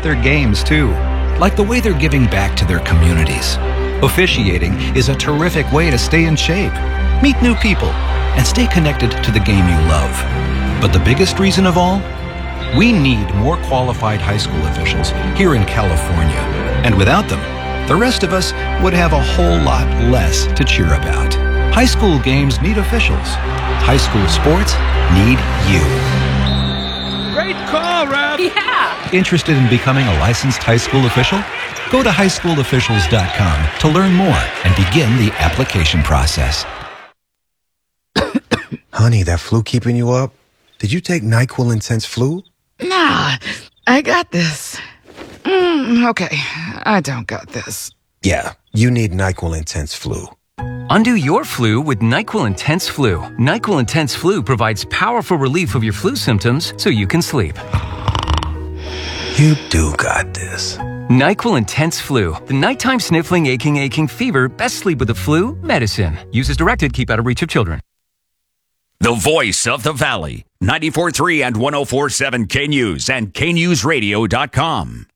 up their games too, like the way they're giving back to their communities. Officiating is a terrific way to stay in shape, meet new people, and stay connected to the game you love. But the biggest reason of all? We need more qualified high school officials here in California. And without them, the rest of us would have a whole lot less to cheer about. High school games need officials. High school sports need you. Great call, Ralph. Yeah. Interested in becoming a licensed high school official? Go to highschoolofficials.com to learn more and begin the application process. Honey, that flu keeping you up? Did you take NyQuil Intense Flu? Nah, I got this. Okay, I don't got this. Yeah, you need NyQuil Intense Flu. Undo your flu with NyQuil Intense Flu. NyQuil Intense Flu provides powerful relief of your flu symptoms so you can sleep. You do got this. NyQuil Intense Flu. The nighttime sniffling, aching fever. Best sleep with the flu medicine. Use as directed. Keep out of reach of children. The voice of the Valley. 94.3 and 104.7 K-News and KNewsRadio.com.